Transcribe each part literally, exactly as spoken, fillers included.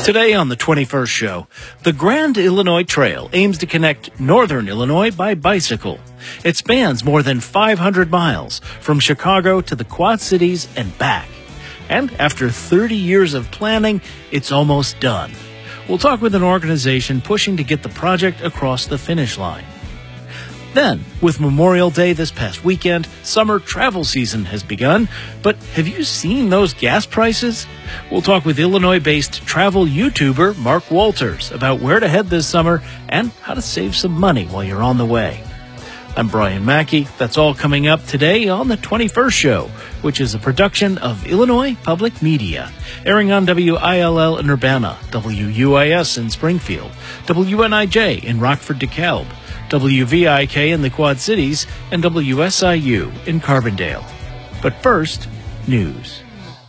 Today on the twenty-first show, the Grand Illinois Trail aims to connect northern Illinois by bicycle. It spans more than five hundred miles from Chicago to the Quad Cities and back. And after thirty years of planning, it's almost done. We'll talk with an organization pushing to get the project across the finish line. Then, with Memorial Day this past weekend, summer travel season has begun. But have you seen those gas prices? We'll talk with Illinois-based travel YouTuber Mark Walters about where to head this summer and how to save some money while you're on the way. I'm Brian Mackey. That's all coming up today on the twenty-first show, which is a production of Illinois Public Media, airing on W I L L in Urbana, W U I S in Springfield, W N I J in Rockford, DeKalb, W V I K in the Quad Cities, and W S I U in Carbondale. But first, news.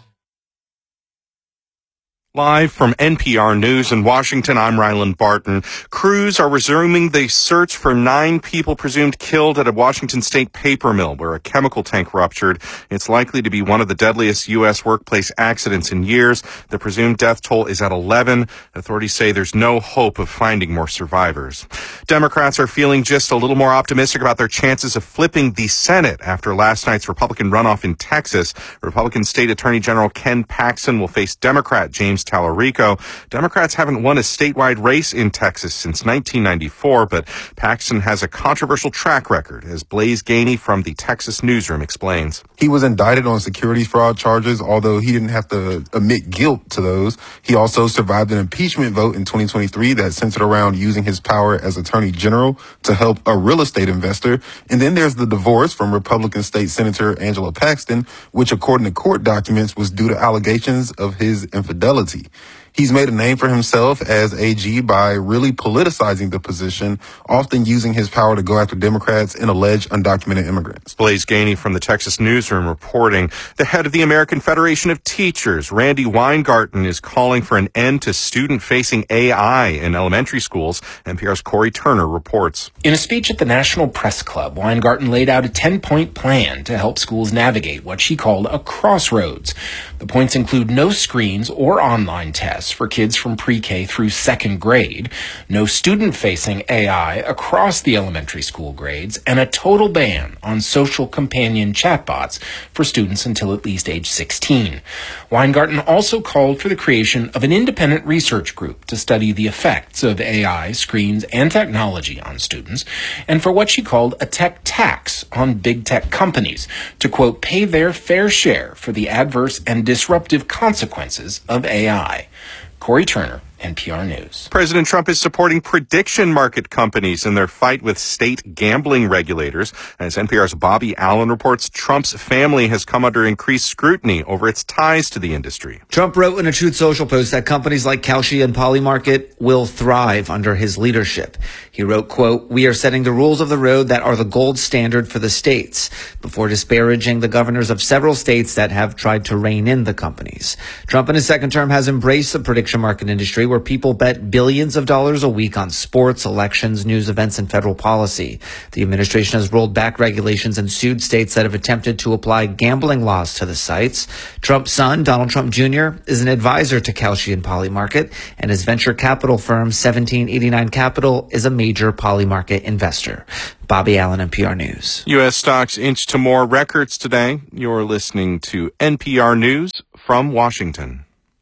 Live from N P R News in Washington, I'm Ryland Barton. Crews are resuming the search for nine people presumed killed at a Washington state paper mill where a chemical tank ruptured. It's likely to be one of the deadliest U S workplace accidents in years. The presumed death toll is at eleven. Authorities say there's no hope of finding more survivors. Democrats are feeling just a little more optimistic about their chances of flipping the Senate after last night's Republican runoff in Texas. Republican State Attorney General Ken Paxton will face Democrat James Tallarico. Democrats haven't won a statewide race in Texas since nineteen ninety-four, but Paxton has a controversial track record, as Blaise Gainey from the Texas Newsroom explains. He was indicted on securities fraud charges, although he didn't have to admit guilt to those. He also survived an impeachment vote in twenty twenty-three that centered around using his power as Attorney General to help a real estate investor. And then there's the divorce from Republican State Senator Angela Paxton, which according to court documents was due to allegations of his infidelity. He's made a name for himself as A G by really politicizing the position, often using his power to go after Democrats and alleged undocumented immigrants. Blaise Gainey from the Texas Newsroom reporting. The head of the American Federation of Teachers, Randy Weingarten, is calling for an end to student-facing A I in elementary schools. N P R's Corey Turner reports. In a speech at the National Press Club, Weingarten laid out a ten-point plan to help schools navigate what she called a crossroads. The points include no screens or online tests for kids from pre-K through second grade, no student-facing A I across the elementary school grades, and a total ban on social companion chatbots for students until at least age sixteen. Weingarten also called for the creation of an independent research group to study the effects of A I, screens, and technology on students, and for what she called a tech tax on big tech companies to, quote, pay their fair share for the adverse and disruptive consequences of A I. Corey Turner, N P R News. President Trump is supporting prediction market companies in their fight with state gambling regulators. As N P R's Bobby Allen reports, Trump's family has come under increased scrutiny over its ties to the industry. Trump wrote in a Truth Social post that companies like Kalshi and Polymarket will thrive under his leadership. He wrote, quote, "We are setting the rules of the road that are the gold standard for the states," before disparaging the governors of several states that have tried to rein in the companies. Trump in his second term has embraced the prediction market industry, where people bet billions of dollars a week on sports, elections, news events, and federal policy. The administration has rolled back regulations and sued states that have attempted to apply gambling laws to the sites. Trump's son, Donald Trump Junior, is an advisor to Kalshi and Polymarket, and his venture capital firm, seventeen eighty-nine Capital, is a major Polymarket investor. Bobby Allen, N P R News. U S stocks inch to more records today. You're listening to N P R News from Washington.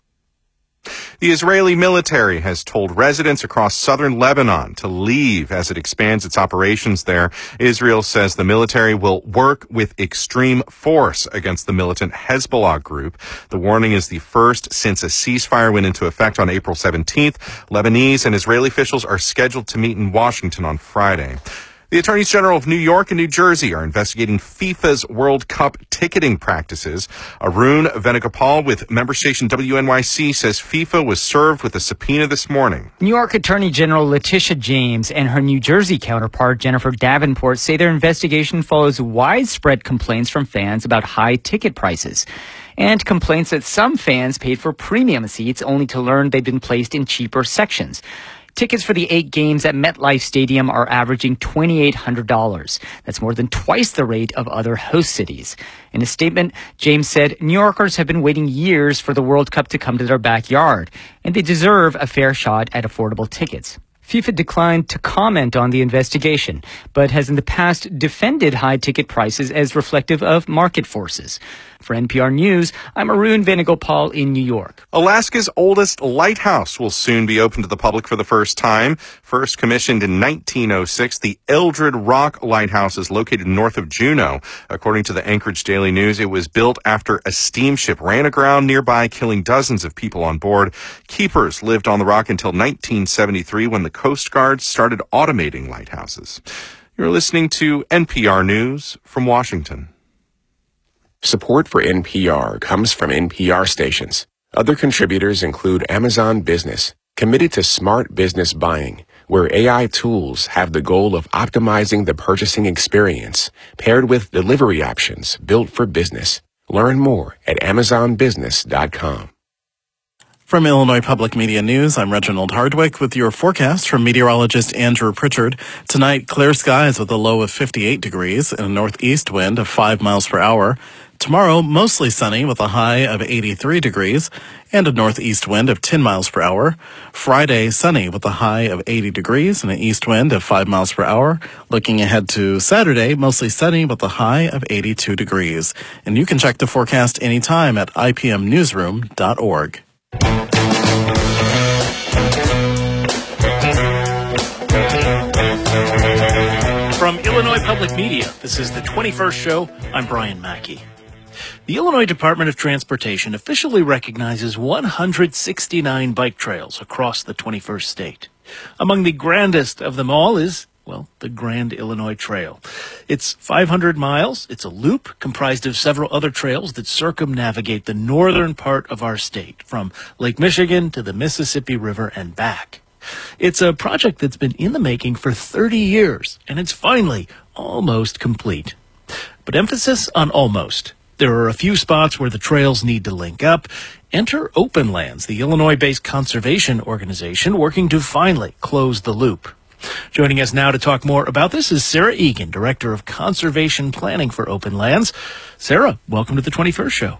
The Israeli military has told residents across southern Lebanon to leave as it expands its operations there. Israel says the military will work with extreme force against the militant Hezbollah group. The warning is the first since a ceasefire went into effect on April seventeenth. Lebanese and Israeli officials are scheduled to meet in Washington on Friday. The Attorneys General of New York and New Jersey are investigating FIFA's World Cup ticketing practices. Arun Venugopal with member station W N Y C says FIFA was served with a subpoena this morning. New York Attorney General Letitia James and her New Jersey counterpart Jennifer Davenport say their investigation follows widespread complaints from fans about high ticket prices and complaints that some fans paid for premium seats only to learn they'd been placed in cheaper sections. Tickets for the eight games at MetLife Stadium are averaging two thousand eight hundred dollars. That's more than twice the rate of other host cities. In a statement, James said New Yorkers have been waiting years for the World Cup to come to their backyard, and they deserve a fair shot at affordable tickets. FIFA declined to comment on the investigation, but has in the past defended high ticket prices as reflective of market forces. For N P R News, I'm Arun Venugopal in New York. Alaska's oldest lighthouse will soon be open to the public for the first time. First commissioned in nineteen oh six, the Eldred Rock Lighthouse is located north of Juneau. According to the Anchorage Daily News, it was built after a steamship ran aground nearby, killing dozens of people on board. Keepers lived on the rock until nineteen seventy-three, when the Coast Guard started automating lighthouses. You're listening to N P R News from Washington. Support for N P R comes from N P R stations. Other contributors include Amazon Business, committed to smart business buying, where A I tools have the goal of optimizing the purchasing experience, paired with delivery options built for business. Learn more at amazon business dot com. From Illinois Public Media News, I'm Reginald Hardwick with your forecast from meteorologist Andrew Pritchard. Tonight, clear skies with a low of fifty-eight degrees and a northeast wind of five miles per hour. Tomorrow, mostly sunny with a high of eighty-three degrees and a northeast wind of ten miles per hour. Friday, sunny with a high of eighty degrees and an east wind of five miles per hour. Looking ahead to Saturday, mostly sunny with a high of eighty-two degrees. And you can check the forecast anytime at I P M newsroom dot org. From Illinois Public Media, this is the twenty-first show. I'm Brian Mackey. The Illinois Department of Transportation officially recognizes one hundred sixty-nine bike trails across the twenty-first state. Among the grandest of them all is, well, the Grand Illinois Trail. It's five hundred miles. It's a loop comprised of several other trails that circumnavigate the northern part of our state, from Lake Michigan to the Mississippi River and back. It's a project that's been in the making for thirty years, and it's finally almost complete. But emphasis on almost. There are a few spots where the trails need to link up. Enter Open Lands, the Illinois-based conservation organization working to finally close the loop. Joining us now to talk more about this is Sarah Egan, Director of Conservation Planning for Open Lands. Sarah, welcome to the twenty-first show.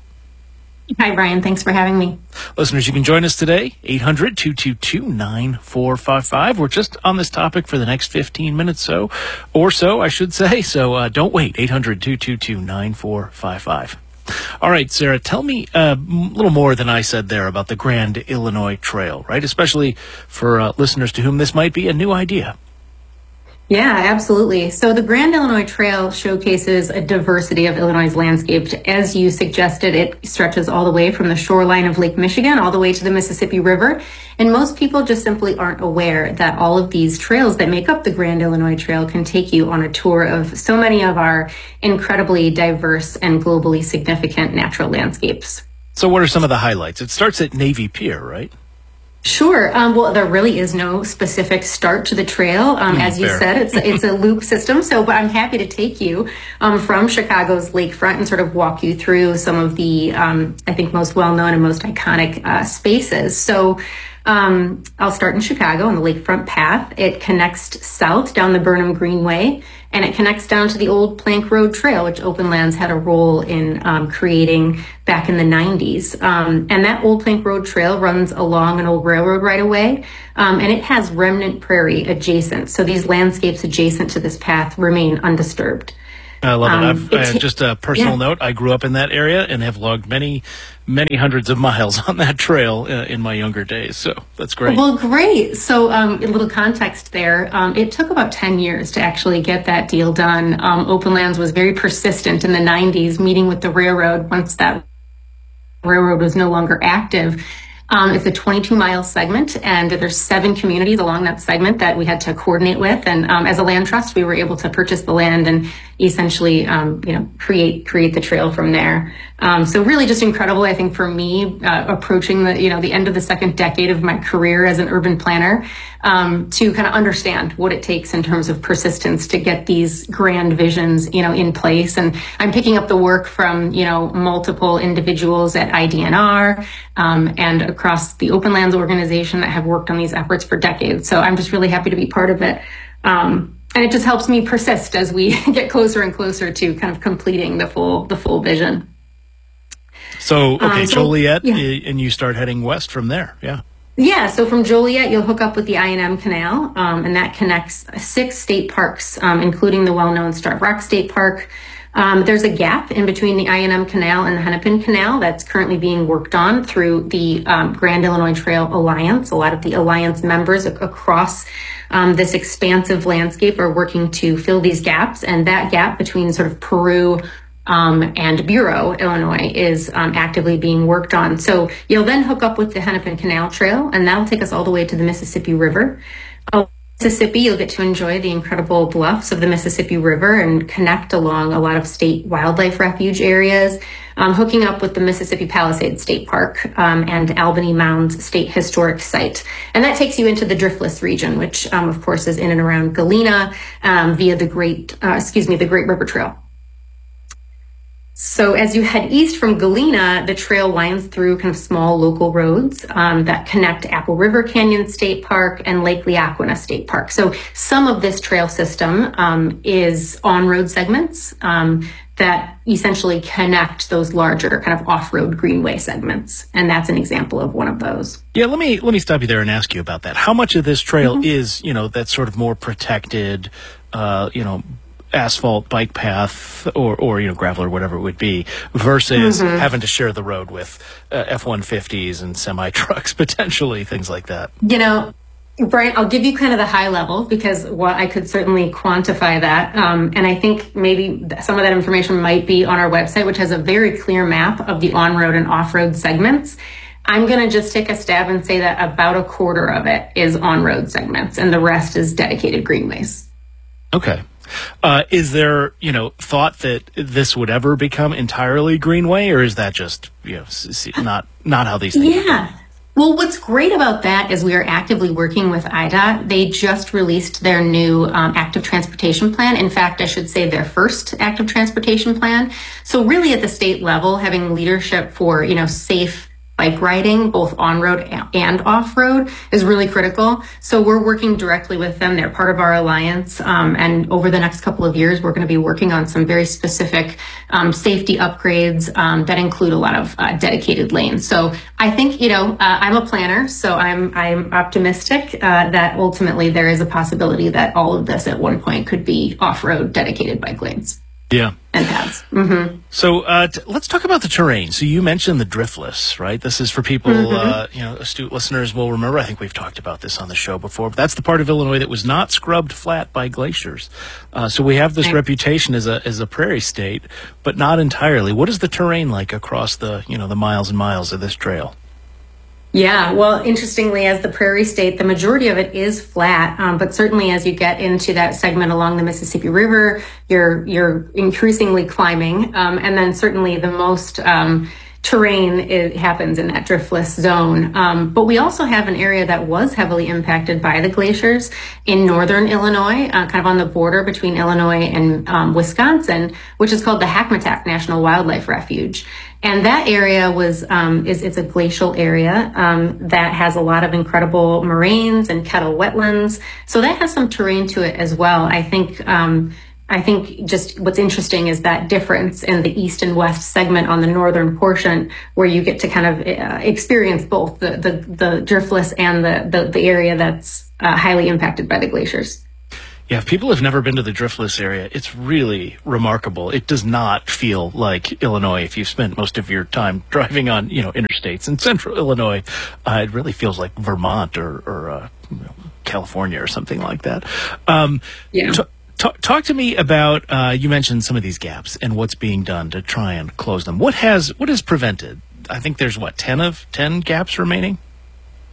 Hi, Brian. Thanks for having me. Listeners, you can join us today, eight hundred, two two two, nine four five five. We're just on this topic for the next fifteen minutes so, or so, I should say. So uh, don't wait, eight hundred, two two two, nine four five five. All right, Sarah, tell me uh, a little more than I said there about the Grand Illinois Trail, right? Especially for uh, listeners to whom this might be a new idea. Yeah, absolutely. So the Grand Illinois Trail showcases a diversity of Illinois' landscape. As you suggested, it stretches all the way from the shoreline of Lake Michigan all the way to the Mississippi River. And most people just simply aren't aware that all of these trails that make up the Grand Illinois Trail can take you on a tour of so many of our incredibly diverse and globally significant natural landscapes. So what are some of the highlights? It starts at Navy Pier, right? Sure. Um, well, there really is no specific start to the trail. Um, mm, as you fair. said, it's a, it's a loop system. So, but I'm happy to take you um, from Chicago's lakefront and sort of walk you through some of the, um, I think, most well-known and most iconic uh, spaces. So um, I'll start in Chicago on the Lakefront Path. It connects south down the Burnham Greenway, and it connects down to the old Plank Road Trail, which Open Lands had a role in um, creating back in the nineties. Um, and that old Plank Road Trail runs along an old railroad right away, um, and it has remnant prairie adjacent. So these landscapes adjacent to this path remain undisturbed. I love um, it. I've, it uh, just a personal yeah. note, I grew up in that area and have logged many, many hundreds of miles on that trail uh, in my younger days. So that's great. Well, great. So um, a little context there. Um, it took about ten years to actually get that deal done. Um, Open Lands was very persistent in the nineties, meeting with the railroad once that railroad was no longer active. Um, it's a twenty-two mile segment, and there's seven communities along that segment that we had to coordinate with. And um, as a land trust, we were able to purchase the land and essentially, um, you know, create create the trail from there. Um, so really just incredible, I think, for me, uh, approaching the, you know, the end of the second decade of my career as an urban planner, um, to kind of understand what it takes in terms of persistence to get these grand visions, you know, in place. And I'm picking up the work from, you know, multiple individuals at I D N R, um, and across the Open Lands organization that have worked on these efforts for decades. So I'm just really happy to be part of it. Um, and it just helps me persist as we get closer and closer to kind of completing the full, the full vision. So, okay, um, so, Joliet, yeah. and you start heading west from there. Yeah. Yeah, so from Joliet, you'll hook up with the I and M Canal, um, and that connects six state parks, um, including the well-known Starved Rock State Park. Um, there's a gap in between the I and M Canal and the Hennepin Canal that's currently being worked on through the um, Grand Illinois Trail Alliance. A lot of the Alliance members ac- across um, this expansive landscape are working to fill these gaps, and that gap between sort of Peru, Um, and Bureau, Illinois, is um, actively being worked on. So you'll then hook up with the Hennepin Canal Trail, and that'll take us all the way to the Mississippi River. Oh, Mississippi, you'll get to enjoy the incredible bluffs of the Mississippi River and connect along a lot of state wildlife refuge areas, um, hooking up with the Mississippi Palisades State Park um, and Albany Mounds State Historic Site. And that takes you into the Driftless region, which, um, of course, is in and around Galena um, via the Great, uh, excuse me, the Great River Trail. So as you head east from Galena, the trail winds through kind of small local roads um, that connect Apple River Canyon State Park and Lake Leacuna State Park. So some of this trail system um, is on-road segments um, that essentially connect those larger kind of off-road greenway segments. And that's an example of one of those. Yeah, let me let me stop you there and ask you about that. How much of this trail Mm-hmm. is, you know, that sort of more protected, uh, you know, asphalt bike path or, or you know, gravel or whatever it would be, versus Mm-hmm. having to share the road with uh, F one fifties and semi-trucks, potentially, things like that? You know, Brian, I'll give you kind of the high level because well, I could certainly quantify that. Um, and I think maybe some of that information might be on our website, which has a very clear map of the on-road and off-road segments. I'm going to just take a stab and say that about a quarter of it is on-road segments and the rest is dedicated greenways. Okay. Uh, is there, you know, thought that this would ever become entirely greenway, or is that just, you know, not not how these things Yeah. are? Well, what's great about that is we are actively working with I D O T. They just released their new um, active transportation plan. In fact, I should say their first active transportation plan. So really at the state level, having leadership for, you know, safe bike riding, both on-road and off-road, is really critical. So we're working directly with them. They're part of our alliance. Um, and over the next couple of years, we're going to be working on some very specific um, safety upgrades um, that include a lot of uh, dedicated lanes. So I think, you know, uh, I'm a planner, so I'm I'm optimistic uh, that ultimately there is a possibility that all of this at one point could be off-road dedicated bike lanes. Yeah. And paths. Mm-hmm. So uh, t- let's talk about the terrain. So you mentioned the driftless, right? This is for people, Mm-hmm. uh, you know, astute listeners will remember. I think we've talked about this on the show before. But that's the part of Illinois that was not scrubbed flat by glaciers. Uh, so we have this Right. reputation as a as a prairie state, but not entirely. What is the terrain like across the, you know, the miles and miles of this trail? Yeah, well, interestingly, as the prairie state, the majority of it is flat, um, but certainly as you get into that segment along the Mississippi River, you're you're increasingly climbing, um, and then certainly the most um, terrain it happens in that driftless zone. Um, but we also have an area that was heavily impacted by the glaciers in northern Illinois, uh, kind of on the border between Illinois and um, Wisconsin, which is called the Hackmatack National Wildlife Refuge. And that area was um, is it's a glacial area um, that has a lot of incredible moraines and kettle wetlands. So that has some terrain to it as well. I think um, I think just what's interesting is that difference in the east and west segment on the northern portion, where you get to kind of uh, experience both the the, the driftless and the, the the area that's uh, highly impacted by the glaciers. Yeah, if people have never been to the driftless area, it's really remarkable. It does not feel like Illinois if you've spent most of your time driving on, you know, interstates in central Illinois. Uh, it really feels like Vermont or, or uh, you know, California or something like that. Um, yeah. T- Talk, talk to me about, uh, you mentioned some of these gaps and what's being done to try and close them. What has what has prevented? I think there's, what, ten of ten gaps remaining?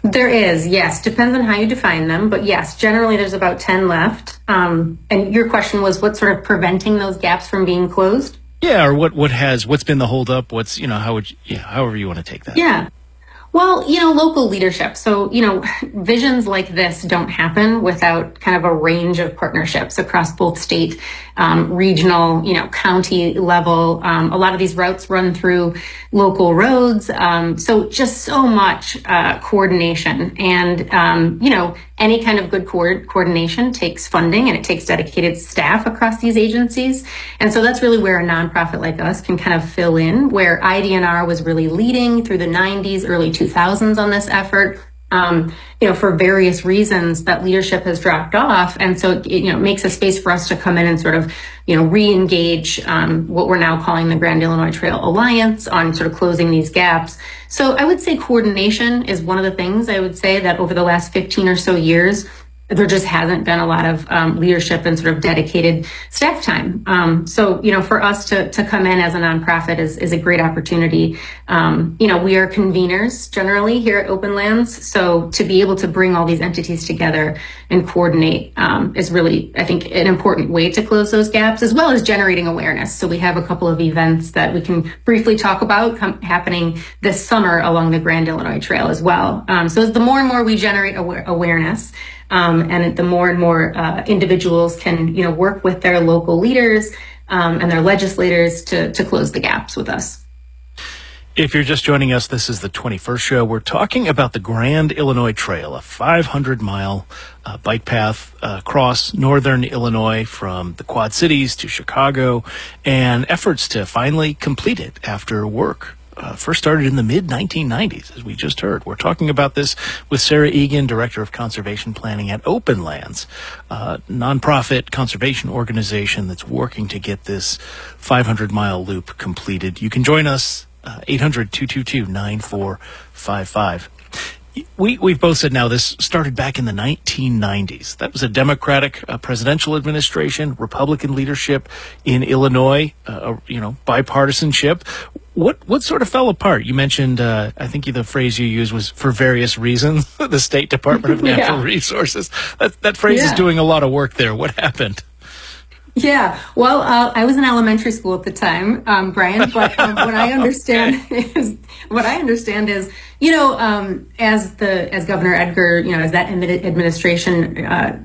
There is, yes. Depends on how you define them. But yes, generally there's about ten left. Um, and your question was what's sort of preventing those gaps from being closed? Yeah, or what, what has, what's been the holdup? What's, you know, how would you, yeah, however you want to take that. Yeah. Well, you know, local leadership. So, you know, visions like this don't happen without kind of a range of partnerships across both state, um, regional, you know, county level. Um, a lot of these routes run through local roads. Um, so just so much uh, coordination. And, um, you know, any kind of good co- coordination takes funding and it takes dedicated staff across these agencies. And so that's really where a nonprofit like us can kind of fill in, where I D N R was really leading through the nineties, early two thousands on this effort. Um, you know, for various reasons that leadership has dropped off. And so, it, you know, it makes a space for us to come in and sort of, you know, re-engage um, what we're now calling the Grand Illinois Trail Alliance on sort of closing these gaps. So I would say coordination is one of the things I would say that over the last fifteen or so years, there just hasn't been a lot of um, leadership and sort of dedicated staff time. Um, so, you know, for us to to come in as a nonprofit is, is a great opportunity. Um, you know, we are conveners generally here at Open Lands. So to be able to bring all these entities together and coordinate um, is really, I think, an important way to close those gaps, as well as generating awareness. So we have a couple of events that we can briefly talk about com- happening this summer along the Grand Illinois Trail as well. Um, so the more and more we generate aware- awareness, Um, and the more and more uh, individuals can, you know, work with their local leaders um, and their legislators to, to close the gaps with us. If you're just joining us, this is the twenty-first show. We're talking about the Grand Illinois Trail, a five hundred mile uh, bike path uh, across northern Illinois from the Quad Cities to Chicago, and efforts to finally complete it after work. Uh, first started in the mid nineteen nineties, as we just heard. We're talking about this with Sarah Egan, Director of Conservation Planning at Open Lands, a nonprofit conservation organization that's working to get this five hundred mile loop completed. You can join us, uh, eight hundred, two two two, nine four five five. We, we've both said now this started back in the nineteen nineties. That was a Democratic uh, presidential administration, Republican leadership in Illinois, uh, you know, bipartisanship. What what sort of fell apart? You mentioned, uh, I think the phrase you used was for various reasons, the State Department of Natural yeah. Resources. That, that phrase yeah. is doing a lot of work there. What happened? Yeah, well, uh, I was in elementary school at the time, um, Brian, but um, what I understand okay. is, what I understand is, you know, um, as the, as Governor Edgar, you know, as that administration, uh,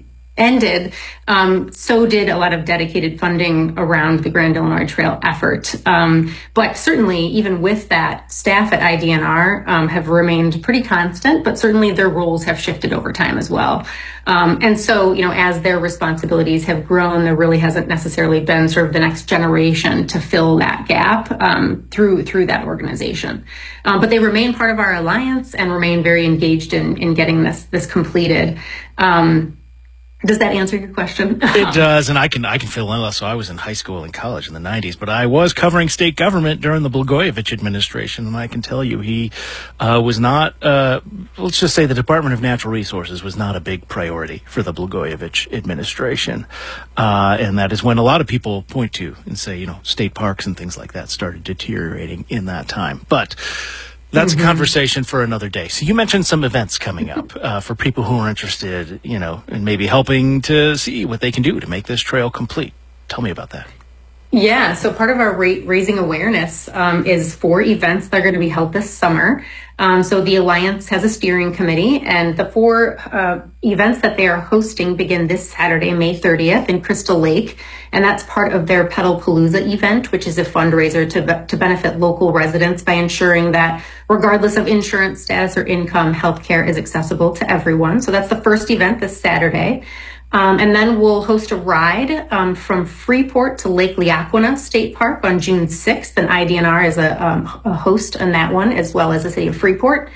ended, um, so did a lot of dedicated funding around the Grand Illinois Trail effort. Um, but certainly, even with that, staff at I D N R um, have remained pretty constant, but certainly their roles have shifted over time as well. Um, and so, you know, as their responsibilities have grown, there really hasn't necessarily been sort of the next generation to fill that gap um, through through that organization. Um, but they remain part of our alliance and remain very engaged in in getting this this completed. Um, Does that answer your question? It does, and I can I can fill in. So I was in high school and college in the nineties, but I was covering state government during the Blagojevich administration, and I can tell you he uh, was not, uh, let's just say the Department of Natural Resources was not a big priority for the Blagojevich administration. Uh, and that is when a lot of people point to and say, you know, state parks and things like that started deteriorating in that time. But that's mm-hmm. a conversation for another day. So you mentioned some events coming up uh, for people who are interested, you know, in maybe helping to see what they can do to make this trail complete. Tell me about that. Yeah, so part of our ra- raising awareness um, is four events that are going to be held this summer. Um, so the Alliance has a steering committee, and the four uh, events that they are hosting begin this Saturday, May thirtieth, in Crystal Lake. And that's part of their Pedalpalooza event, which is a fundraiser to, be- to benefit local residents by ensuring that, regardless of insurance status or income, healthcare is accessible to everyone. So that's the first event this Saturday. Um, and then we'll host a ride um, from Freeport to Lake Leacuna State Park on June sixth, and I D N R is a, um, a host on that one, as well as the city of Freeport.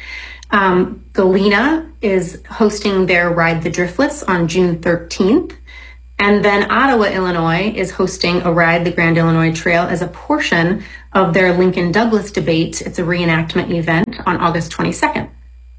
Um, Galena is hosting their Ride the Driftless on June thirteenth. And then Ottawa, Illinois is hosting a Ride the Grand Illinois Trail as a portion of their Lincoln Douglas debate. It's a reenactment event on August twenty-second.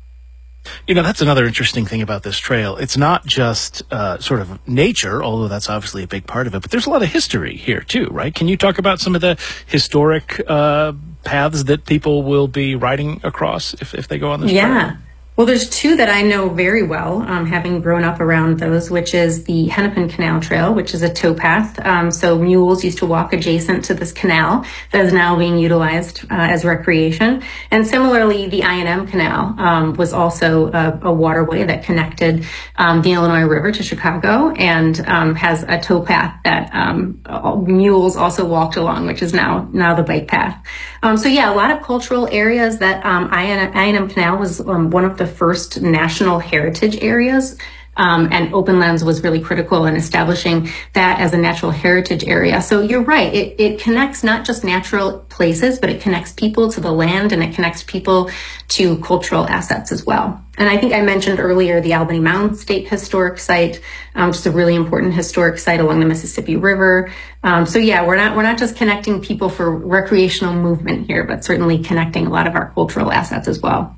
You know, that's another interesting thing about this trail. It's not just uh, sort of nature, although that's obviously a big part of it, but there's a lot of history here too, right? Can you talk about some of the historic uh, paths that people will be riding across if, if they go on this yeah. trail? Yeah. Well, there's two that I know very well, um, having grown up around those, which is the Hennepin Canal Trail, which is a towpath. Um, so mules used to walk adjacent to this canal that is now being utilized uh, as recreation. And similarly, the I and M Canal um, was also a, a waterway that connected um, the Illinois River to Chicago, and um, has a towpath that um, mules also walked along, which is now now the bike path. Um, so yeah, a lot of cultural areas that um, I and M Canal was um, one of the first national heritage areas. Um, and Open Lands was really critical in establishing that as a natural heritage area. So you're right, it, it connects not just natural places, but it connects people to the land, and it connects people to cultural assets as well. And I think I mentioned earlier the Albany Mound State Historic Site, um, which is a really important historic site along the Mississippi River. Um, so yeah, we're not we're not just connecting people for recreational movement here, but certainly connecting a lot of our cultural assets as well.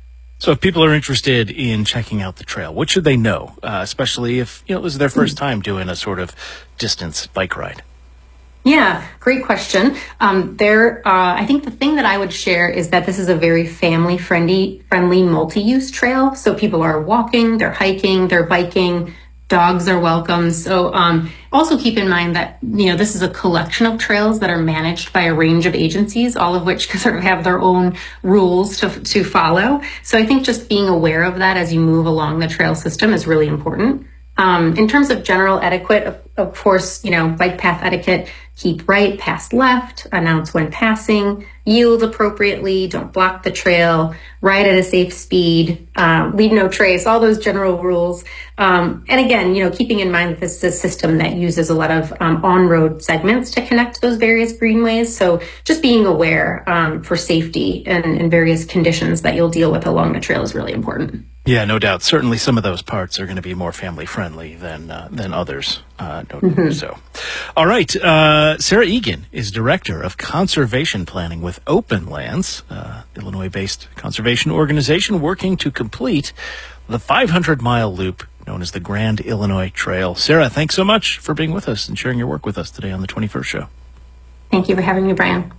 So if people are interested in checking out the trail, what should they know, uh, especially if, you know, it was their first time doing a sort of distance bike ride? Yeah, great question. Um, there, uh, I think the thing that I would share is that this is a very family-friendly, friendly multi-use trail. So people are walking, they're hiking, they're biking. Dogs are welcome. So um, also keep in mind that, you know, this is a collection of trails that are managed by a range of agencies, all of which can sort of have their own rules to, to follow. So I think just being aware of that as you move along the trail system is really important. Um, in terms of general etiquette, of, of course, you know, bike path etiquette, keep right, pass left, announce when passing, yield appropriately, don't block the trail, ride at a safe speed, uh, leave no trace, all those general rules. Um, and again, you know, keeping in mind that this is a system that uses a lot of um, on-road segments to connect those various greenways. So just being aware um, for safety and, and various conditions that you'll deal with along the trail is really important. Yeah, no doubt. Certainly some of those parts are going to be more family-friendly than uh, than others. Uh, no, mm-hmm. So, all right. Uh, Sarah Egan is Director of Conservation Planning with Open Lands, uh, Illinois-based conservation organization working to complete the five hundred mile loop known as the Grand Illinois Trail. Sarah, thanks so much for being with us and sharing your work with us today on the twenty-first Show. Thank you for having me, Brian.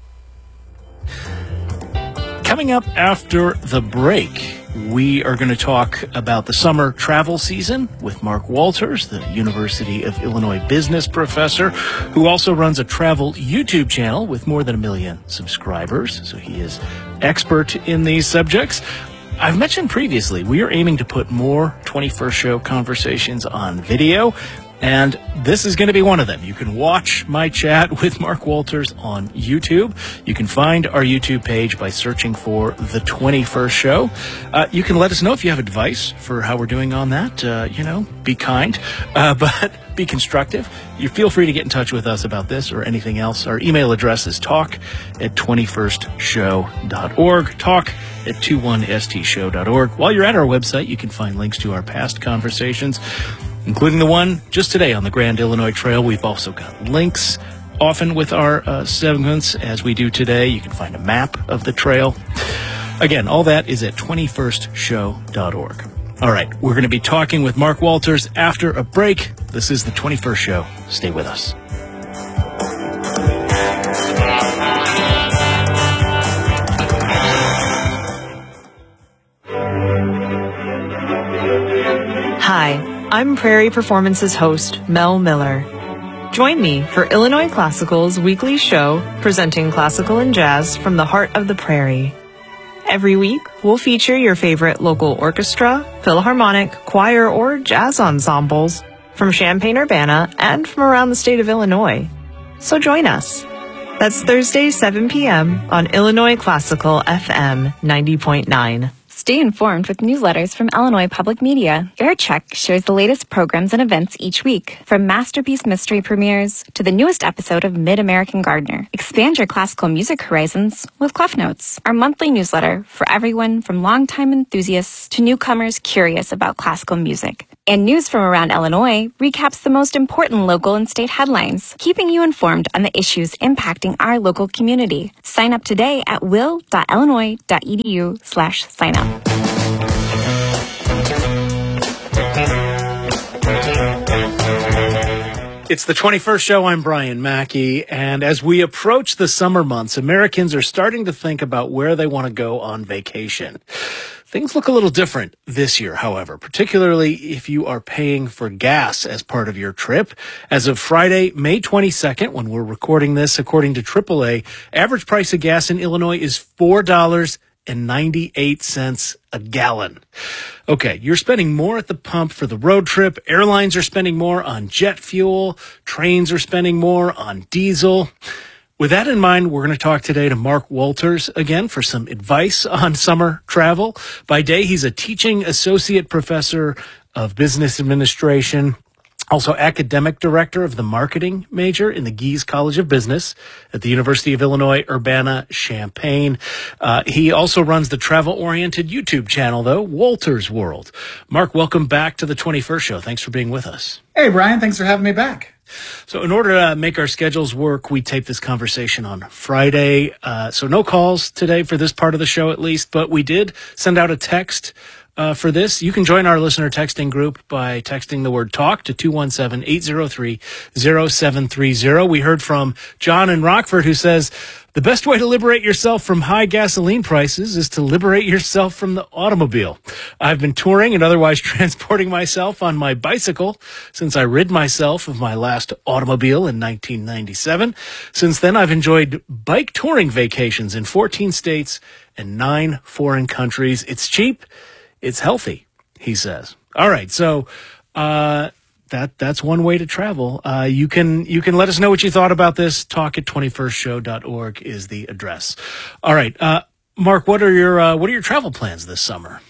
Coming up after the break, we are going to talk about the summer travel season with Mark Walters, the University of Illinois business professor, who also runs a travel YouTube channel with more than a million subscribers. So he is expert in these subjects. I've mentioned previously, we are aiming to put more twenty-first Show conversations on video, and this is going to be one of them. You can watch my chat with Mark Walters on YouTube. You can find our YouTube page by searching for The twenty-first Show. Uh, you can let us know if you have advice for how we're doing on that. Uh, you know, be kind, uh, but be constructive. You feel free to get in touch with us about this or anything else. Our email address is talk at twenty-first show dot org, talk at twenty-one s t show dot org. While you're at our website, you can find links to our past conversations, including the one just today on the Grand Illinois Trail. We've also got links often with our uh, segments as we do today. You can find a map of the trail. Again, all that is at twenty-first show dot org. All right, we're going to be talking with Mark Walters after a break. This is the twenty-first Show. Stay with us. Hi, I'm Prairie Performance's host, Mel Miller. Join me for Illinois Classical's weekly show presenting classical and jazz from the heart of the Prairie. Every week, we'll feature your favorite local orchestra, philharmonic, choir, or jazz ensembles from Champaign-Urbana and from around the state of Illinois. So join us. That's Thursday, seven p.m. on Illinois Classical F M ninety point nine. Stay informed with newsletters from Illinois Public Media. AirCheck shares the latest programs and events each week, from Masterpiece Mystery premieres to the newest episode of Mid-American Gardener. Expand your classical music horizons with Clef Notes, our monthly newsletter for everyone from longtime enthusiasts to newcomers curious about classical music. And News from Around Illinois recaps the most important local and state headlines, keeping you informed on the issues impacting our local community. Sign up today at will dot illinois dot e d u slash sign up. It's the twenty-first Show. I'm Brian Mackey, and as we approach the summer months, Americans are starting to think about where they want to go on vacation. Things look a little different this year, however, particularly if you are paying for gas as part of your trip. As of Friday, May twenty-second, when we're recording this, according to triple A, average price of gas in Illinois is four dollars and ninety-eight cents a gallon. Okay, you're spending more at the pump for the road trip. Airlines are spending more on jet fuel. Trains are spending more on diesel. With that in mind, we're going to talk today to Mark Walters again for some advice on summer travel. By day, he's a teaching associate professor of business administration, also academic director of the marketing major in the Gies College of Business at the University of Illinois, Urbana-Champaign. Uh, he also runs the travel-oriented YouTube channel, though, Walters World. Mark, welcome back to the twenty-first Show. Thanks for being with us. Hey, Brian. Thanks for having me back. So in order to make our schedules work, we tape this conversation on Friday. Uh, so no calls today for this part of the show, at least, but we did send out a text uh, for this. You can join our listener texting group by texting the word talk to two one seven, eight zero three, zero seven three zero. We heard from John in Rockford, who says, the best way to liberate yourself from high gasoline prices is to liberate yourself from the automobile. I've been touring and otherwise transporting myself on my bicycle since I rid myself of my last automobile in nineteen ninety-seven. Since then, I've enjoyed bike touring vacations in fourteen states and nine foreign countries. It's cheap. It's healthy, he says. All right. So, uh, That that's one way to travel. Uh, you can you can let us know what you thought about this. Talk at twenty-first show dot org is the address. All right, uh, Mark, what are your uh, what are your travel plans this summer?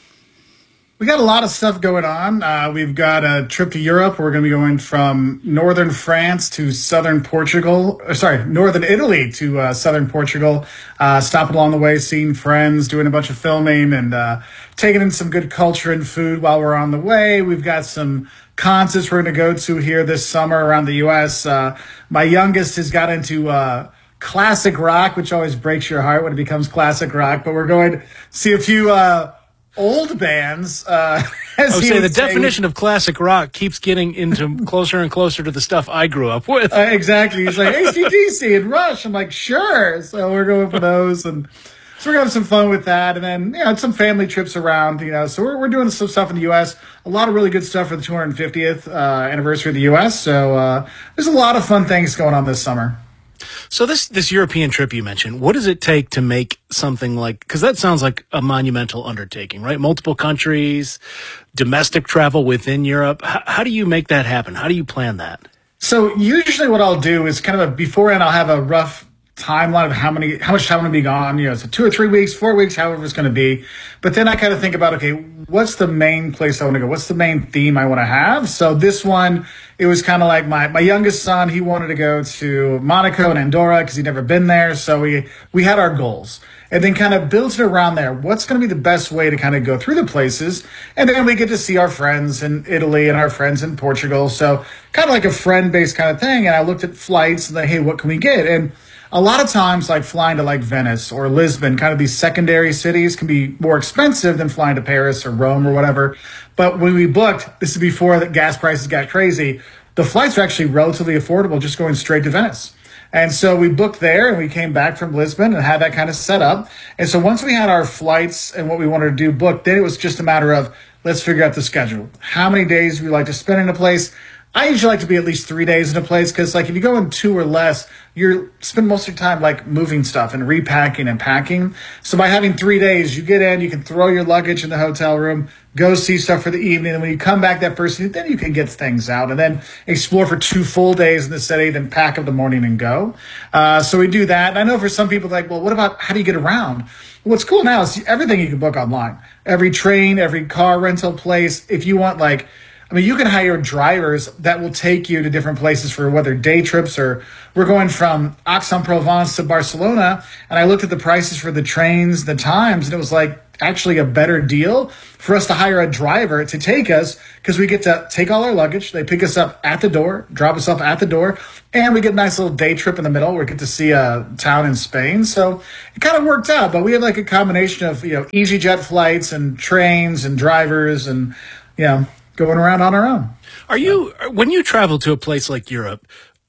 We got a lot of stuff going on. Uh, we've got a trip to Europe. We're going to be going from northern France to southern Portugal. Or sorry, northern Italy to uh, southern Portugal. Uh, stopping along the way, seeing friends, doing a bunch of filming, and uh, taking in some good culture and food while we're on the way. We've got some concerts we're going to go to here this summer around the U S. Uh, my youngest has got into uh, classic rock, which always breaks your heart when it becomes classic rock. But we're going to see a few uh, old bands. Uh, as I would he say would the definition of classic rock keeps getting into closer and closer to the stuff I grew up with. Uh, exactly. He's like, A C D C and Rush. I'm like, sure. So we're going for those. And so we're going to have some fun with that. And then, you know, some family trips around, you know. So we're, we're doing some stuff in the U S. A lot of really good stuff for the two hundred fiftieth uh, anniversary of the U S. So uh, there's a lot of fun things going on this summer. So this, this European trip you mentioned, what does it take to make something like, because that sounds like a monumental undertaking, right? Multiple countries, domestic travel within Europe. H- how do you make that happen? How do you plan that? So usually what I'll do is kind of a, beforehand I'll have a rough timeline of how many, how much time I'm going to be gone, you know, so two or three weeks, four weeks, however it's going to be. But then I kind of think about, okay, what's the main place I want to go? What's the main theme I want to have? So this one, it was kind of like my, my youngest son, he wanted to go to Monaco and Andorra because he'd never been there. So we, we had our goals and then kind of built it around there. What's going to be the best way to kind of go through the places? And then we get to see our friends in Italy and our friends in Portugal. So kind of like a friend-based kind of thing. And I looked at flights and like, hey, what can we get? And a lot of times, like flying to like Venice or Lisbon, kind of these secondary cities can be more expensive than flying to Paris or Rome or whatever. But when we booked, this is before the gas prices got crazy, the flights are actually relatively affordable just going straight to Venice. And so we booked there and we came back from Lisbon and had that kind of set up. And so once we had our flights and what we wanted to do booked, then it was just a matter of let's figure out the schedule. How many days we like to spend in a place? I usually like to be at least three days in a place because, like, if you go in two or less, you're spend most of your time, like, moving stuff and repacking and packing. So by having three days, you get in, you can throw your luggage in the hotel room, go see stuff for the evening, and when you come back that first day, then you can get things out and then explore for two full days in the city, then pack up the morning and go. Uh, so we do that. And I know for some people, like, well, what about how do you get around? What's cool now is everything you can book online. Every train, every car rental place. If you want, like, I mean, you can hire drivers that will take you to different places for whether day trips or we're going from Aix-en-Provence to Barcelona. And I looked at the prices for the trains, the times, and it was like actually a better deal for us to hire a driver to take us because we get to take all our luggage. They pick us up at the door, drop us off at the door, and we get a nice little day trip in the middle where we get to see a town in Spain. So it kind of worked out, but we have like a combination of, you know, EasyJet flights and trains and drivers and, you know, going around on our own. Are you, when you travel to a place like Europe,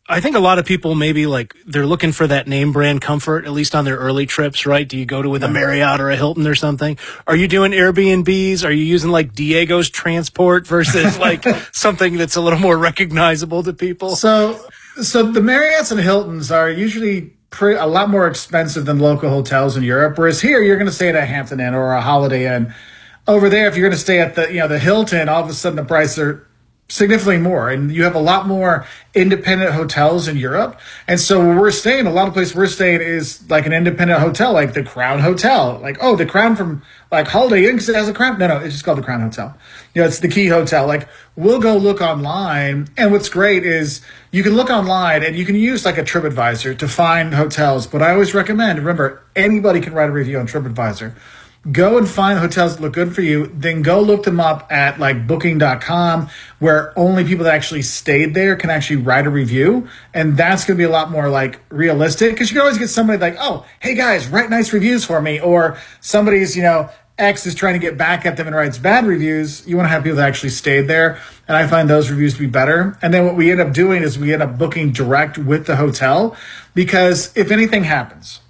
I think a lot of people maybe like they're looking for that name brand comfort, at least on their early trips, right? Do you go to with a Marriott or a Hilton or something? Are you doing Airbnbs? Are you using like Diego's Transport versus like something that's a little more recognizable to people? So, so the Marriotts and Hiltons are usually pre- a lot more expensive than local hotels in Europe. Whereas here, you're going to stay at a Hampton Inn or a Holiday Inn. Over there, if you're going to stay at the, you know, the Hilton, all of a sudden the prices are significantly more, and you have a lot more independent hotels in Europe. And so where we're staying, a lot of places we're staying is like an independent hotel, like the Crown Hotel. Like, oh, the Crown from like Holiday Inn, because it has a Crown. No, no, it's just called the Crown Hotel. You know, it's the Key Hotel. Like, we'll go look online, and what's great is you can look online and you can use like a TripAdvisor to find hotels. But I always recommend, remember, anybody can write a review on TripAdvisor. Go and find hotels that look good for you. Then go look them up at like booking dot com, where only people that actually stayed there can actually write a review. And that's going to be a lot more like realistic, because you can always get somebody like, oh, hey guys, write nice reviews for me. Or somebody's, you know, ex is trying to get back at them and writes bad reviews. You want to have people that actually stayed there. And I find those reviews to be better. And then what we end up doing is we end up booking direct with the hotel, because if anything happens,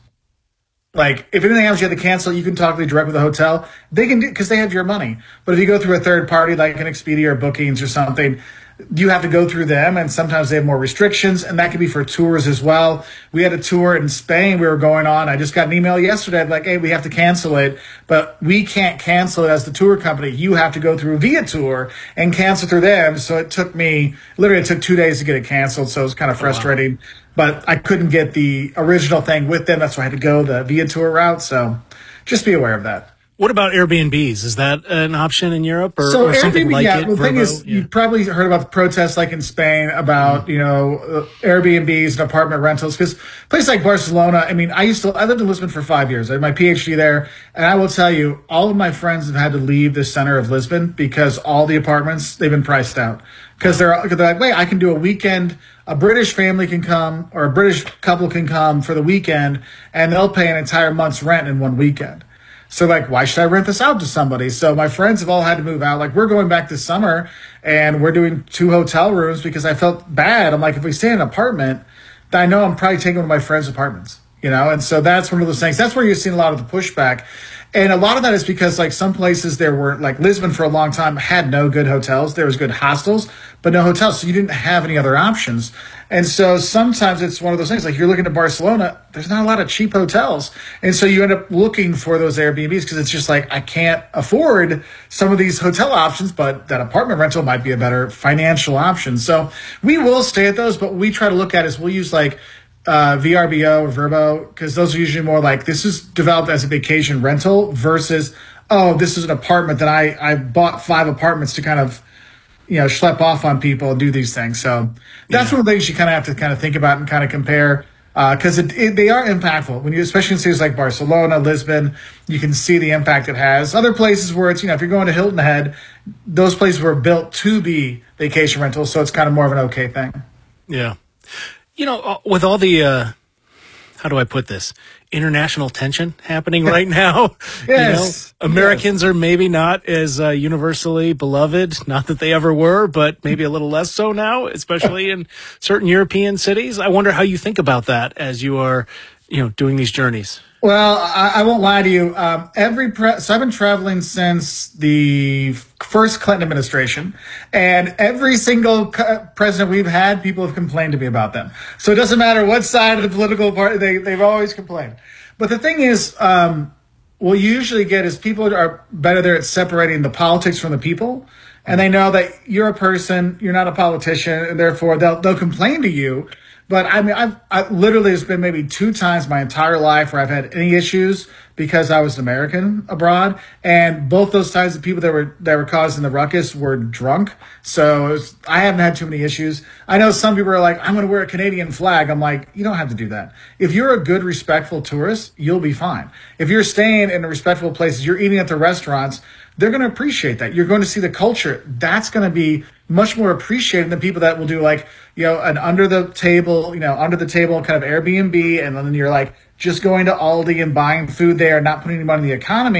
like, if anything happens, you have to cancel, you can talk to direct with the hotel. They can do, because they have your money. But if you go through a third party, like an Expedia or Bookings or something, you have to go through them, and sometimes they have more restrictions, and that could be for tours as well. We had a tour in Spain we were going on. I just got an email yesterday, like, hey, we have to cancel it, but we can't cancel it as the tour company. You have to go through Viator and cancel through them. So it took me, literally it took two days to get it canceled, so it was kind of frustrating. Oh, wow. But I couldn't get the original thing with them. That's why I had to go the Viator route. So just be aware of that. What about Airbnbs? Is that an option in Europe, or, so or something Airbnb, like yeah, it? The thing is, yeah. You probably heard about the protests like in Spain about, mm-hmm. you know, uh, Airbnbs and apartment rentals. Because places like Barcelona, I mean, I used to, I lived in Lisbon for five years. I had my PhD there. And I will tell you, all of my friends have had to leave the center of Lisbon because all the apartments, they've been priced out. Because they're, they're like, wait, I can do a weekend. A British family can come, or a British couple can come for the weekend, and they'll pay an entire month's rent in one weekend. So, like, why should I rent this out to somebody? So my friends have all had to move out. Like, we're going back this summer, and we're doing two hotel rooms because I felt bad. I'm like, if we stay in an apartment, then I know I'm probably taking one of my friends' apartments, you know? And so that's one of those things. That's where you're seeing a lot of the pushback. And a lot of that is because, like, some places there were, like, Lisbon for a long time had no good hotels. There was good hostels, but no hotels. So you didn't have any other options. And so sometimes it's one of those things, like, you're looking at Barcelona, there's not a lot of cheap hotels. And so you end up looking for those Airbnbs because it's just like, I can't afford some of these hotel options, but that apartment rental might be a better financial option. So we will stay at those, but what we try to look at is we'll use, like, Uh, V R B O or Vrbo, because those are usually more like, this is developed as a vacation rental versus, oh, this is an apartment that I, I bought five apartments to kind of, you know, schlep off on people and do these things. So that's yeah. one of the things you kind of have to kind of think about and kind of compare, because uh, it, it, they are impactful. When you, especially in cities like Barcelona, Lisbon, you can see the impact it has. Other places where it's, you know, if you're going to Hilton Head, those places were built to be vacation rentals, so it's kind of more of an okay thing. Yeah. You know, with all the, uh, how do I put this, international tension happening right now, yes. you know, Americans yes. are maybe not as uh, universally beloved, not that they ever were, but maybe a little less so now, especially in certain European cities. I wonder how you think about that as you are, you know, doing these journeys. Well, I, I won't lie to you. Um, every pre- so I've been traveling since the first Clinton administration, and every single co- president we've had, people have complained to me about them. So it doesn't matter what side of the political party, they, they've always complained. But the thing is, um, what you usually get is people are better there at separating the politics from the people. And they know that you're a person, you're not a politician, and therefore they'll, they'll complain to you. But I mean, I've I literally, there's been maybe two times my entire life where I've had any issues because I was an American abroad, and both those times the people that were that were causing the ruckus were drunk. So it was, I haven't had too many issues. I know some people are like, I'm going to wear a Canadian flag. I'm like, you don't have to do that. If you're a good, respectful tourist, you'll be fine. If you're staying in respectful places, you're eating at the restaurants, they're going to appreciate that. You're going to see the culture. That's going to be much more appreciated than people that will do, like, you know, an under the table, you know, under the table kind of Airbnb. And then you're like just going to Aldi and buying food there and not putting any money in the economy.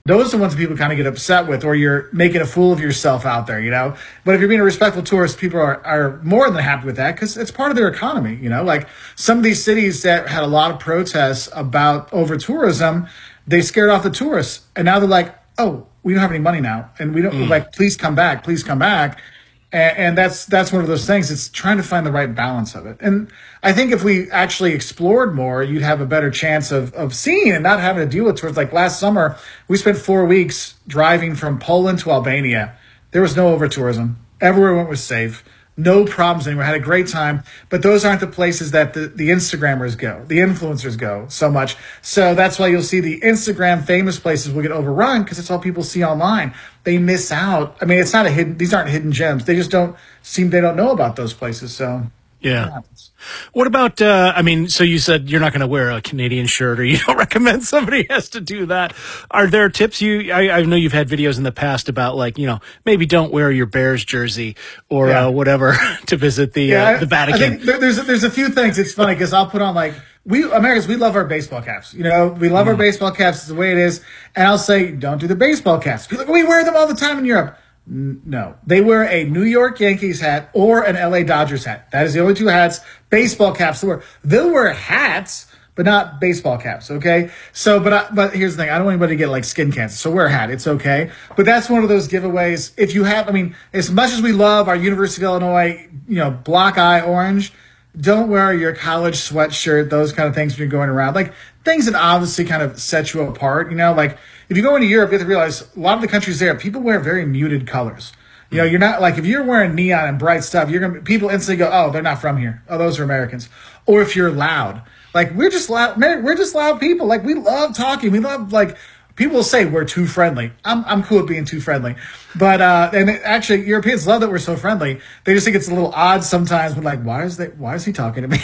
Those are the ones that people kind of get upset with, or you're making a fool of yourself out there, you know? But if you're being a respectful tourist, people are, are more than happy with that because it's part of their economy, you know? Like some of these cities that had a lot of protests about over tourism, they scared off the tourists. And now they're like, oh, we don't have any money now. And we don't, mm. like, please come back, please come back. And, and that's that's one of those things. It's trying to find the right balance of it. And I think if we actually explored more, you'd have a better chance of, of seeing and not having to deal with tours. Like last summer, we spent four weeks driving from Poland to Albania. There was no over-tourism. Everywhere we went was safe. No problems anywhere. Had a great time. But those aren't the places that the, the Instagrammers go, the influencers go so much. So that's why you'll see the Instagram famous places will get overrun because it's all people see online. They miss out. I mean, it's not a hidden, these aren't hidden gems. They just don't seem, they don't know about those places. So yeah. What about, uh, I mean, so you said you're not going to wear a Canadian shirt, or you don't recommend somebody has to do that. Are there tips you, I, I know you've had videos in the past about, like, you know, maybe don't wear your Bears jersey or yeah. uh, whatever to visit the, yeah, uh, the Vatican. I think there, there's, there's a few things. It's funny because I'll put on, like, we Americans, we love our baseball caps. You know, we love mm. our baseball caps. It's the way it is. And I'll say, don't do the baseball caps. People are like, we wear them all the time in Europe. No, they wear a New York Yankees hat or an L A Dodgers hat. That is the only two hats. Baseball caps. They wear. They'll wear hats, but not baseball caps. Okay. So, but I, but here's the thing. I don't want anybody to get like skin cancer. So wear a hat. It's okay. But that's one of those giveaways. If you have, I mean, as much as we love our University of Illinois, you know, block eye orange, don't wear your college sweatshirt. Those kind of things when you're going around. Like things that obviously kind of set you apart. You know, like. If you go into Europe, you have to realize a lot of the countries there, people wear very muted colors. You know, you're not like if you're wearing neon and bright stuff, you're gonna people instantly go, oh, they're not from here. Oh, those are Americans. Or if you're loud, like we're just loud, we're just loud people. Like we love talking. We love like people will say we're too friendly. I'm I'm cool with being too friendly, but uh, and it, actually Europeans love that we're so friendly. They just think it's a little odd sometimes. But like, why is they why is he talking to me?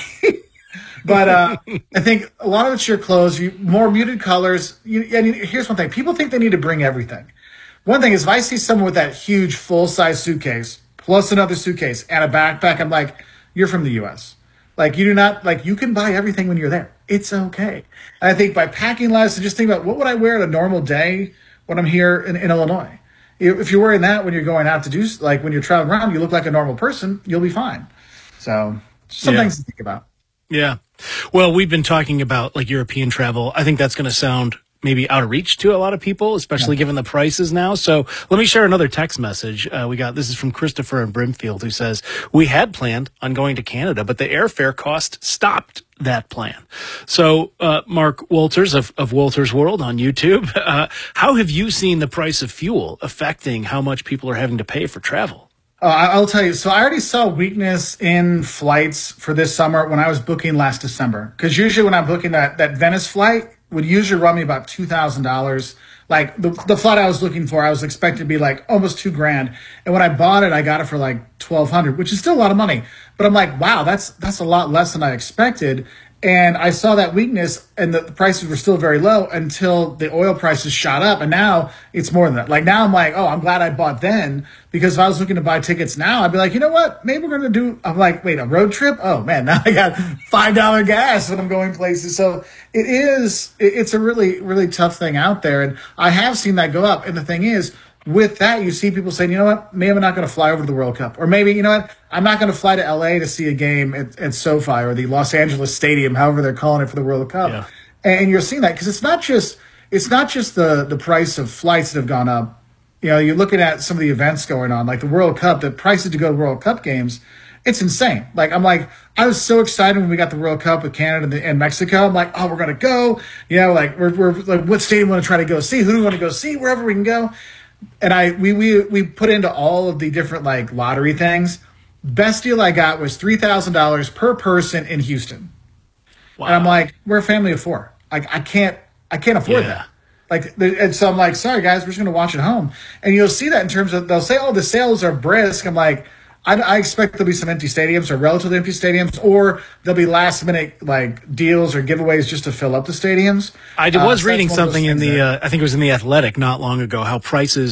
But uh, I think a lot of it's your clothes, you, more muted colors. You, and here's one thing. People think they need to bring everything. One thing is if I see someone with that huge full-size suitcase plus another suitcase and a backpack, I'm like, you're from the U S. Like, you do not, like, you can buy everything when you're there. It's okay. And I think by packing less and just think about what would I wear on a normal day when I'm here in, in Illinois? If you're wearing that when you're going out to do, like, when you're traveling around, you look like a normal person, you'll be fine. So, some yeah. things to think about. Yeah. Well, we've been talking about like European travel. I think that's going to sound maybe out of reach to a lot of people, especially yeah. given the prices now. So let me share another text message. Uh, we got, this is from Christopher in Brimfield, who says, we had planned on going to Canada, but the airfare cost stopped that plan. So, uh, Mark Walters of, of Walters World on YouTube, uh, how have you seen the price of fuel affecting how much people are having to pay for travel? Uh, I'll tell you. So I already saw weakness in flights for this summer when I was booking last December. Because usually when I'm booking that, that Venice flight would usually run me about two thousand dollars. Like the, the flight I was looking for, I was expected to be like almost two grand. And when I bought it, I got it for like twelve hundred, which is still a lot of money. But I'm like, wow, that's that's a lot less than I expected. And I saw that weakness and the, the prices were still very low until the oil prices shot up. And now it's more than that. Like now I'm like, oh, I'm glad I bought then, because if I was looking to buy tickets now, I'd be like, you know what? Maybe we're going to do, I'm like, wait, a road trip? Oh man, now I got five dollars gas when I'm going places. So it is, it, it's a really, really tough thing out there. And I have seen that go up. And the thing is, with that, you see people saying, you know what, maybe I'm not going to fly over to the World Cup. Or maybe, you know what, I'm not going to fly to L A to see a game at, at SoFi or the Los Angeles Stadium, however they're calling it for the World Cup. Yeah. And you're seeing that because it's not just it's not just the, the price of flights that have gone up. You know, you're looking at some of the events going on, like the World Cup, the prices to go to World Cup games. It's insane. Like, I'm like, I was so excited when we got the World Cup with Canada and, the, and Mexico. I'm like, oh, we're going to go. You know, like, we're, we're like, what stadium we want to try to go see? Who do we want to go see? Wherever we can go. And I we we we put into all of the different like lottery things. Best deal I got was three thousand dollars per person in Houston. Wow. And I'm like, we're a family of four. Like I can't I can't afford yeah. that. Like, and so I'm like, sorry guys, we're just gonna watch at home. And you'll see that in terms of they'll say, oh, the sales are brisk. I'm like, I, I expect there'll be some empty stadiums or relatively empty stadiums, or there'll be last minute like deals or giveaways just to fill up the stadiums. I was uh, so reading something in the, uh, I think it was in the Athletic not long ago, how prices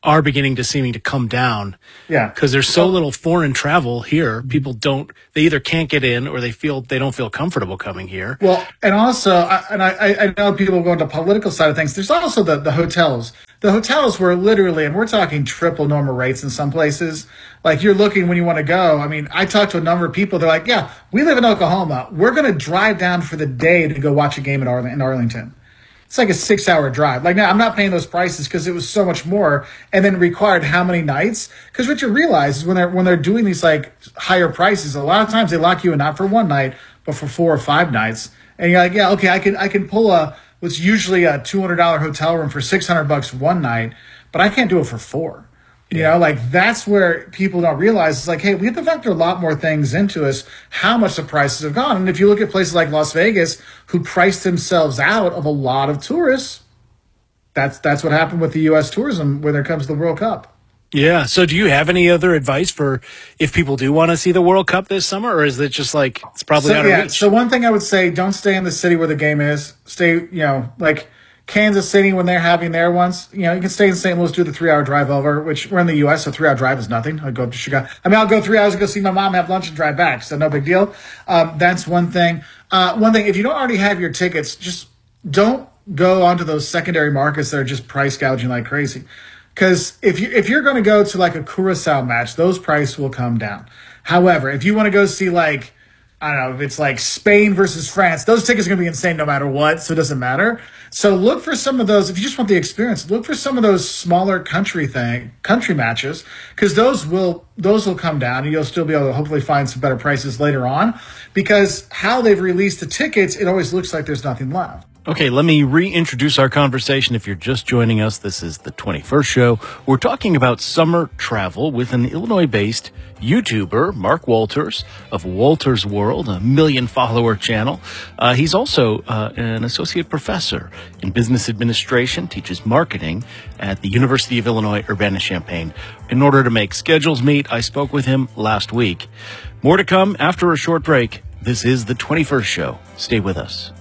are beginning to seeming to come down. Yeah. Because there's so little foreign travel here. People don't, they either can't get in or they feel, they don't feel comfortable coming here. Well, and also, I, and I, I know people go into the political side of things. There's also the, the hotels. The hotels were literally, and we're talking triple normal rates in some places. Like you're looking when you want to go. I mean, I talked to a number of people. They're like, yeah, we live in Oklahoma. We're going to drive down for the day to go watch a game in, Arl- in Arlington. It's like a six hour drive. Like now I'm not paying those prices because it was so much more and then required how many nights? Because what you realize is when they're, when they're doing these like higher prices, a lot of times they lock you in not for one night, but for four or five nights. And you're like, yeah, okay, I can, I can pull a, what's usually a two hundred dollars hotel room for six hundred bucks one night, but I can't do it for four. You know, like that's where people don't realize it's like, hey, we have to factor a lot more things into us, how much the prices have gone. And if you look at places like Las Vegas, who priced themselves out of a lot of tourists, that's that's what happened with the U S tourism when it comes to the World Cup. Yeah. So do you have any other advice for if people do want to see the World Cup this summer, or is it just like it's probably so, out yeah, of reach? So one thing I would say, don't stay in the city where the game is. Stay, you know, like Kansas City when they're having their ones, you know, you can stay in Saint Louis, do the three-hour drive over, which we're in the U S, so three-hour drive is nothing. I'll go to Chicago. I mean, I'll go three hours and go see my mom, have lunch, and drive back, so no big deal. Um, that's one thing. Uh, one thing, if you don't already have your tickets, just don't go onto those secondary markets that are just price gouging like crazy. Because if, you, if you're going to go to like a Curacao match, those prices will come down. However, if you want to go see like, I don't know, if it's like Spain versus France, those tickets are going to be insane no matter what, so it doesn't matter. So look for some of those, if you just want the experience, look for some of those smaller country thing, country matches, because those will those will come down and you'll still be able to hopefully find some better prices later on. Because how they've released the tickets, it always looks like there's nothing left. Okay, let me reintroduce our conversation. If you're just joining us, this is the twenty-first show. We're talking about summer travel with an Illinois-based YouTuber, Mark Walters of Walters World, a million-follower channel. Uh, he's also uh, an associate professor in business administration, teaches marketing at the University of Illinois Urbana-Champaign. In order to make schedules meet, I spoke with him last week. More to come after a short break. This is the twenty-first show. Stay with us.